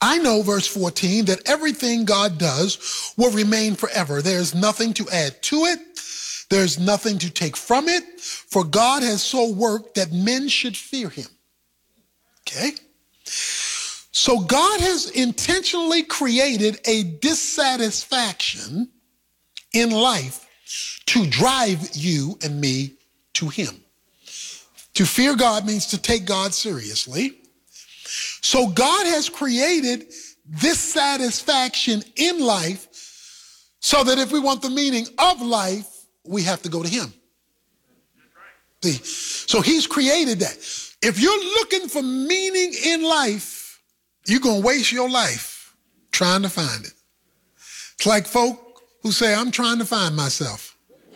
I know, verse 14, that everything God does will remain forever. There's nothing to add to it. There's nothing to take from it. For God has so worked that men should fear him. Okay? So God has intentionally created a dissatisfaction in life to drive you and me to him. To fear God means to take God seriously. So God has created this satisfaction in life so that if we want the meaning of life, we have to go to him. See? So he's created that. If you're looking for meaning in life, you're going to waste your life trying to find it. It's like folk who say, I'm trying to find myself.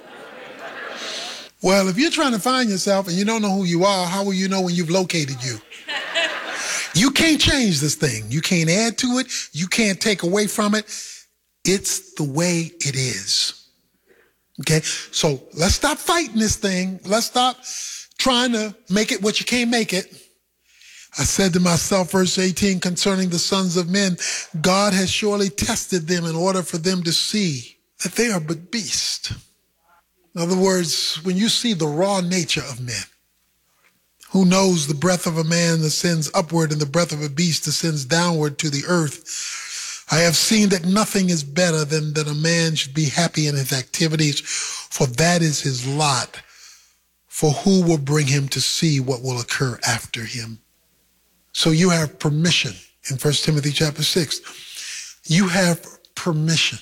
Well, if you're trying to find yourself and you don't know who you are, how will you know when you've located you? You can't change this thing. You can't add to it. You can't take away from it. It's the way it is. Okay? So let's stop fighting this thing. Let's stop trying to make it what you can't make it. I said to myself, verse 18, concerning the sons of men, God has surely tested them in order for them to see that they are but beasts. In other words, when you see the raw nature of men, who knows the breath of a man ascends upward and the breath of a beast ascends downward to the earth, I have seen that nothing is better than that a man should be happy in his activities, for that is his lot. For who will bring him to see what will occur after him? So you have permission in 1 Timothy chapter 6. You have permission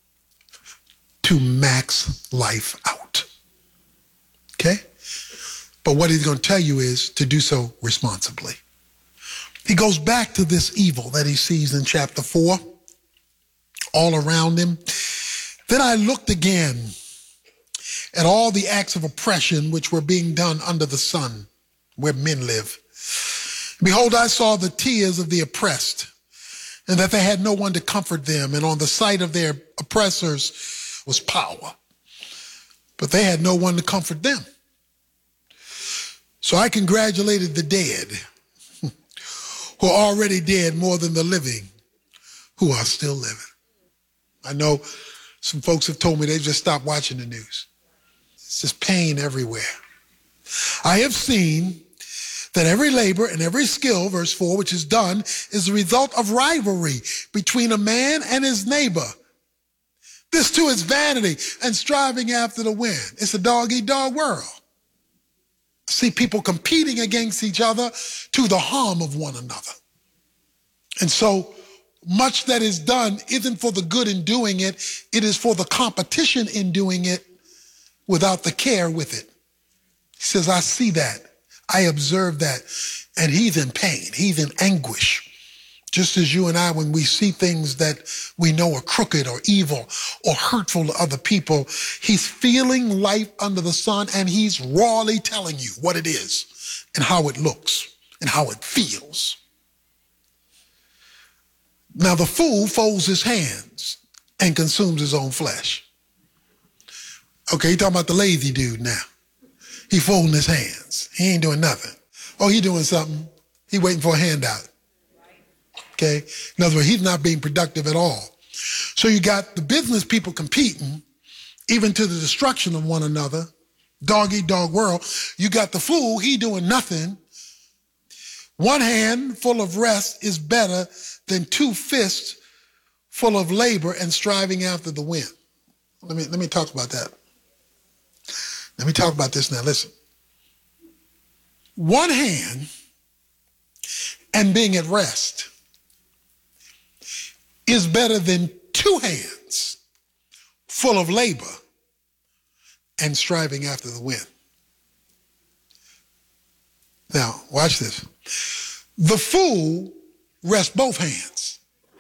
to max life out. Okay? But what he's going to tell you is to do so responsibly. He goes back to this evil that he sees in chapter 4, all around him. Then I looked again at all the acts of oppression which were being done under the sun, where men live. Behold, I saw the tears of the oppressed, and that they had no one to comfort them, and on the sight of their oppressors was power, but they had no one to comfort them. So I congratulated the dead, who are already dead, more than the living, who are still living. I know some folks have told me they just stopped watching the news. It's just pain everywhere. I have seen that every labor and every skill, verse 4, which is done, is the result of rivalry between a man and his neighbor. This too is vanity and striving after the wind. It's a dog-eat-dog world. I see people competing against each other to the harm of one another. And so much that is done isn't for the good in doing it. It is for the competition in doing it without the care with it. He says, I see that. I observe that. And he's in pain. He's in anguish. Just as you and I, when we see things that we know are crooked or evil or hurtful to other people, he's feeling life under the sun and he's rawly telling you what it is and how it looks and how it feels. Now the fool folds his hands and consumes his own flesh. Okay, you're talking about the lazy dude now. He folding his hands. He ain't doing nothing. Oh, he doing something. He waiting for a handout. Okay? In other words, he's not being productive at all. So you got the business people competing, even to the destruction of one another. Dog-eat-dog world. You got the fool, he doing nothing. One hand full of rest is better than two fists full of labor and striving after the wind. Let me talk about that. Let me talk about this now. Listen. One hand and being at rest is better than two hands full of labor and striving after the wind. Now, watch this. The fool rests both hands.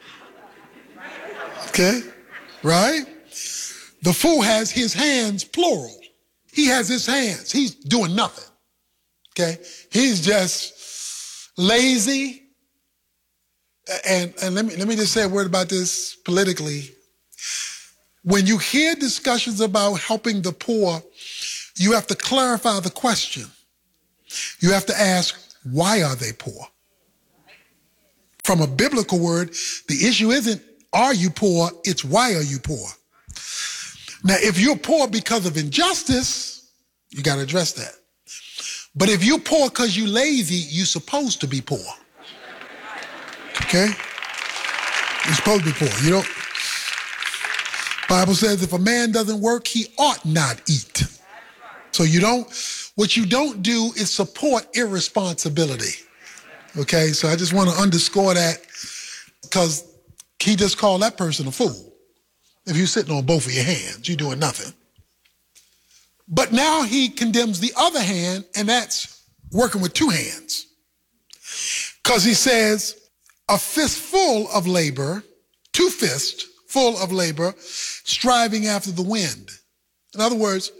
Okay? Right? The fool has his hands plural. He has his hands. He's doing nothing. Okay? He's just lazy. And let me just say a word about this politically. When you hear discussions about helping the poor, you have to clarify the question. You have to ask, why are they poor? from a biblical word, the issue isn't are you poor, it's why are you poor. Now, if you're poor because of injustice, you got to address that. But if you're poor because you're lazy, you're supposed to be poor. Okay? You're supposed to be poor. You don't. Bible says if a man doesn't work, he ought not eat. So what you don't do is support irresponsibility. Okay? So I just want to underscore that because he just called that person a fool. If you're sitting on both of your hands, you're doing nothing. But now he condemns the other hand, and that's working with two hands. Because he says, a fistful of labor, two fists full of labor, striving after the wind. In other words,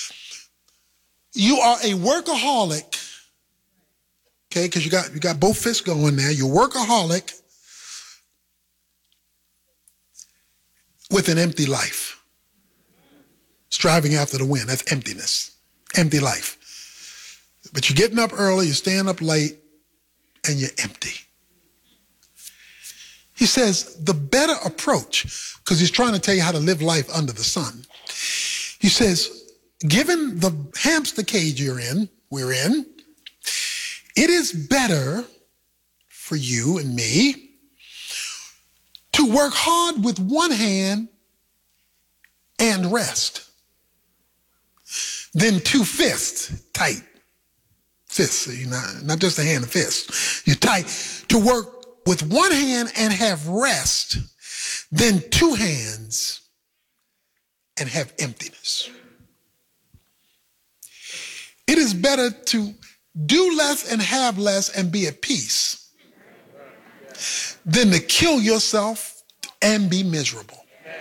you are a workaholic, okay, because you got both fists going there. You're a workaholic with an empty life. Striving after the wind, that's emptiness, empty life. But you're getting up early, you're staying up late, and you're empty. He says the better approach, because he's trying to tell you how to live life under the sun. He says, given the hamster cage we're in, it is better for you and me to work hard with one hand and rest than two fists, tight fists, not just a hand, a fist. You're tight to work with one hand and have rest than two hands and have emptiness. It is better to do less and have less and be at peace than to kill yourself and be miserable.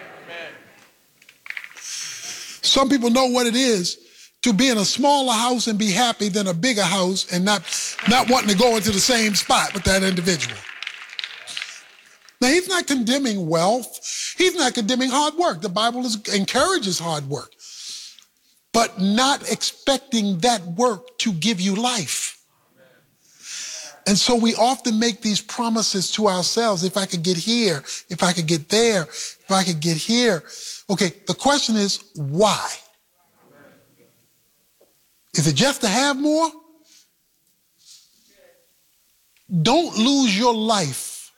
Some people know what it is to be in a smaller house and be happy than a bigger house and not wanting to go into the same spot with that individual. Now, he's not condemning wealth. He's not condemning hard work. The Bible encourages hard work, but not expecting that work to give you life. And so we often make these promises to ourselves. If I could get here, if I could get there, if I could get here. Okay, the question is, why? Is it just to have more? Don't lose your life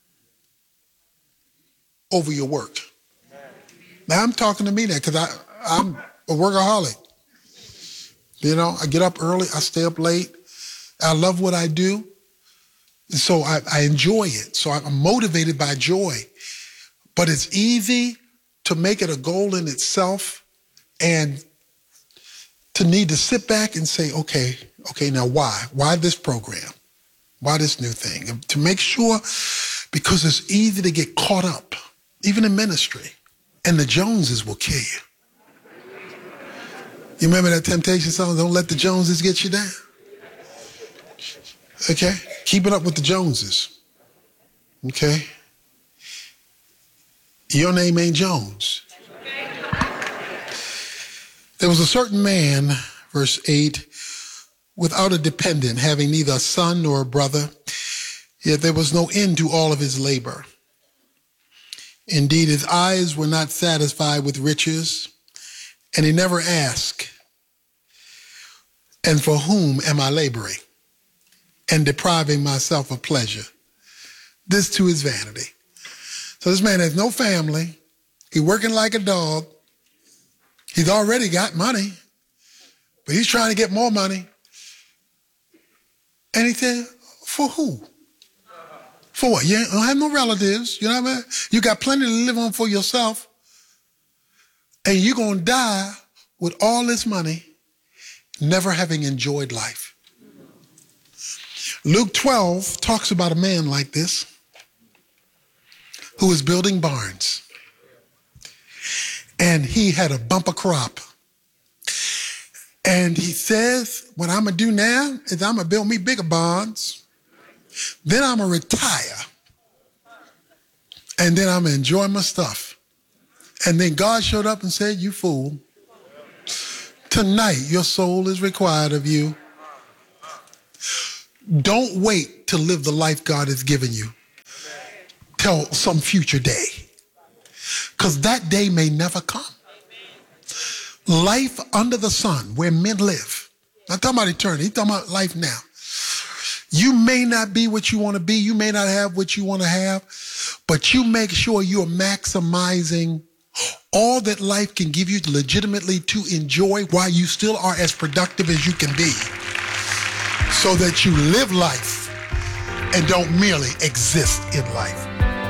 over your work. Now, I'm talking to me there because I'm a workaholic. You know, I get up early, I stay up late. I love what I do. And so I enjoy it. So I'm motivated by joy. But it's easy to make it a goal in itself and to need to sit back and say, okay, now why? Why this program? Why this new thing? And to make sure, because it's easy to get caught up, even in ministry, and the Joneses will kill you. You remember that Temptation song, don't let the Joneses get you down? Okay? Keeping up with the Joneses. Okay? Your name ain't Jones. There was a certain man, verse 8, without a dependent, having neither a son nor a brother, yet there was no end to all of his labor. Indeed, his eyes were not satisfied with riches, and he never asked, and for whom am I laboring and depriving myself of pleasure? This too is vanity. So this man has no family. He's working like a dog. He's already got money, but he's trying to get more money. And he said, for who? For what? You don't have no relatives. You know what I mean? You got plenty to live on for yourself. And you're going to die with all this money, never having enjoyed life. Luke 12 talks about a man like this who was building barns. And he had a bumper crop. And he says, what I'm going to do now is I'm going to build me bigger barns. Then I'm going to retire. And then I'm going to enjoy my stuff. And then God showed up and said, you fool. Tonight, your soul is required of you. Don't wait to live the life God has given you. till some future day. Because that day may never come. Life under the sun, where men live. Not talking about eternity, he's talking about life now. You may not be what you want to be. You may not have what you want to have. But you make sure you're maximizing all that life can give you legitimately to enjoy while you still are as productive as you can be. So that you live life and don't merely exist in life.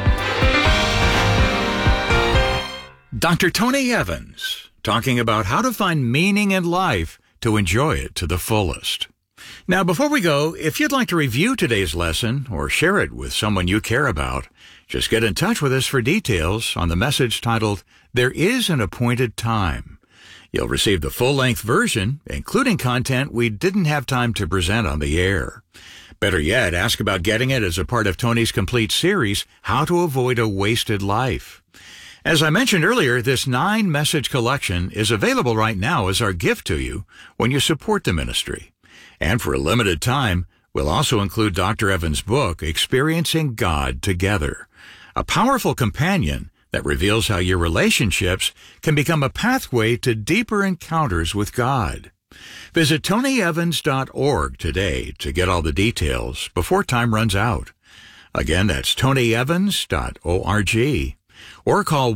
Dr. Tony Evans, talking about how to find meaning in life to enjoy it to the fullest. Now, before we go, if you'd like to review today's lesson or share it with someone you care about, just get in touch with us for details on the message titled, There Is an Appointed Time. You'll receive the full-length version, including content we didn't have time to present on the air. Better yet, ask about getting it as a part of Tony's complete series, How to Avoid a Wasted Life. As I mentioned earlier, this 9-message collection is available right now as our gift to you when you support the ministry. And for a limited time, we'll also include Dr. Evans' book, Experiencing God Together, a powerful companion that reveals how your relationships can become a pathway to deeper encounters with God. Visit TonyEvans.org today to get all the details before time runs out. Again, that's TonyEvans.org. Or call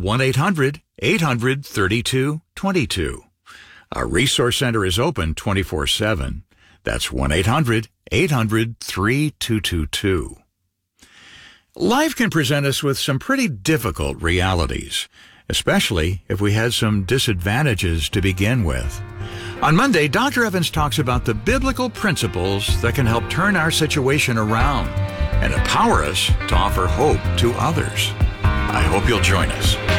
1-800-800-3222. Our resource center is open 24/7. That's 1-800-800-3222. Life can present us with some pretty difficult realities, especially if we had some disadvantages to begin with. On Monday, Dr. Evans talks about the biblical principles that can help turn our situation around and empower us to offer hope to others. I hope you'll join us.